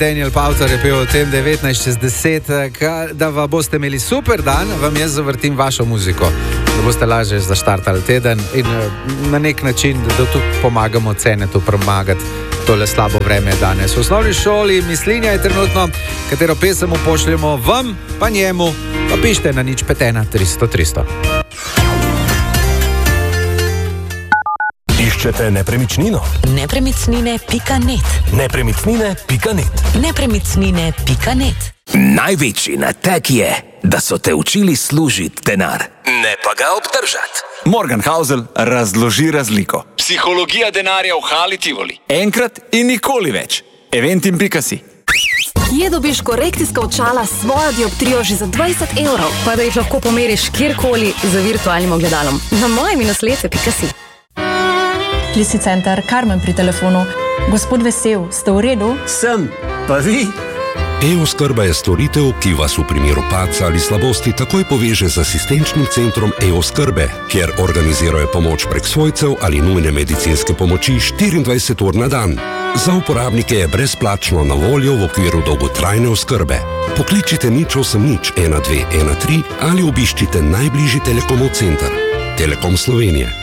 Daniel Powter je pel o tem 19:10, da vam boste imeli super dan, vam jaz zavrtim vašo muziko, da boste lažje zaštartali teden in na nek način, da tudi pomagamo Cenetu premagati tole slabo vreme danes. V osnovni šoli Mislinja je trenutno, katero pesem pošljemo vam, pa njemu, pa pište na 051 300 300. Iščete nepremičnino? Nepremičnine.net. Nepremičnine.net. Nepremičnine.net. Največji nateg je, da so te učili služiti denar, ne pa ga obdržati. Morgan Housel razloži razliko. Psihologija denarja v Hali Tivoli. Enkrat in nikoli več. Eventim.si. Kje dobiš korekcijska očala s svojo dioptrijo že za 20 €? Pa da jih lahko pomeriš kjerkoli z virtualnim ogledalom. Na moje-lece.si. Klisi center, Karmen pri telefonu. Gospod Vesel, ste v redu? Sem, pa vi? E-oskrba je storitev, ki vas v primeru padca ali slabosti takoj poveže z asistenčnim centrom E-oskrbe, kjer organizirajo pomoč prek svojcev ali nujne medicinske pomoči 24 ur na dan. Za uporabnike je brezplačno na voljo v okviru dolgotrajne oskrbe. Pokličite 080 1213 ali obiščite najbližji Telekomov center. Telekom Slovenije.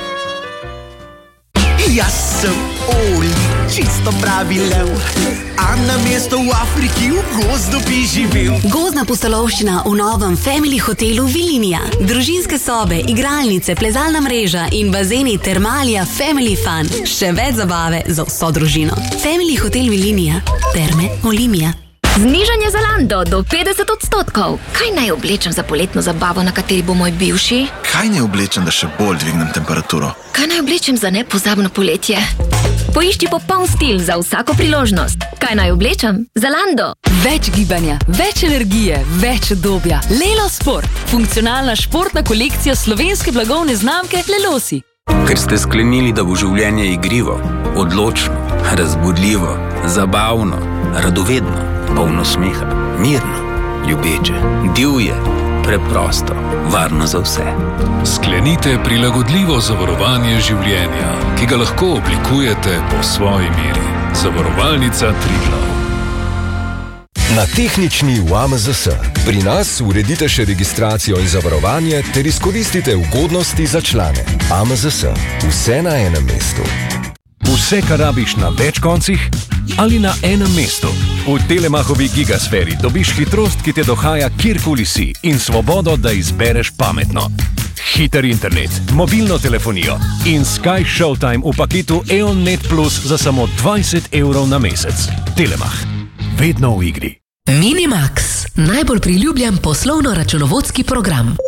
Jaz sem Oli, čisto pravi lev, a na mesto v Afriki v gozdu bi živel. Gozdna pustolovščina v novem Family hotelu Vilinija. Družinske sobe, igralnice, plezalna mreža in bazeni Termalija Family Fun. Še več zabave za vso družino. Family hotel Vilinija. Terme Olimija. Znižanje Zalando do 50%. Kaj naj oblečem za poletno zabavo, na kateri bo moj bivši? Kaj naj oblečem, da še bolj dvignem temperaturo? Kaj naj oblečem za nepozabno poletje? Poišči popoln stil za vsako priložnost. Kaj naj oblečem? Zalando. Več gibanja, več energije, več udobja. Lelo Sport. Funkcionalna športna kolekcija slovenske blagovne znamke Lelosi. Ker ste sklenili, da bo življenje igrivo, odločno, razbudljivo, zabavno, radovedno, polno smeha, mirno, ljubeče, divje, preprosto, varno za vse. Sklenite prilagodljivo zavarovanje življenja, ki ga lahko oblikujete po svoji meri. Zavarovalnica Triglav. Na tehnični v AMZS. Pri nas uredite še registracijo in zavarovanje ter izkoristite ugodnosti za člane. AMZS. Vse na enem mestu. Vse, kar rabiš na več koncih ali na enem mestu. V Telemachovi Gigasferi dobiš hitrost, ki te dohaja kjerkoli si in svobodo, da izbereš pametno. Hiter internet, mobilno telefonijo in Sky Showtime v paketu EON Net Plus za samo 20 € na mesec. Telemach. Vedno v igri. Minimax. Najbolj priljubljen poslovno-računovodski program.